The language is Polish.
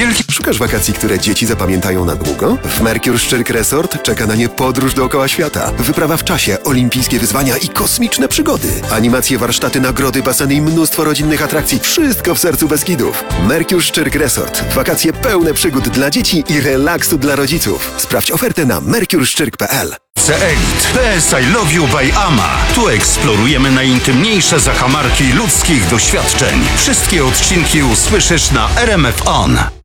wielki... Szukasz wakacji, które dzieci zapamiętają na długo? W Mercure Szczyrk Resort czeka na nie podróż dookoła świata. Wyprawa w czasie, olimpijskie wyzwania i kosmiczne przygody. Animacje, warsztaty, nagrody, baseny i mnóstwo rodzinnych atrakcji. Wszystko w sercu Beskidów. Mercure Szczyrk Resort. Wakacje pełne przygód dla dzieci i relaksu dla rodziców. Sprawdź ofertę na mercureszczyrk.pl. Elite PS I Love You by Ama. Tu eksplorujemy najintymniejsze zakamarki ludzkich doświadczeń. Wszystkie odcinki usłyszysz na RMF On.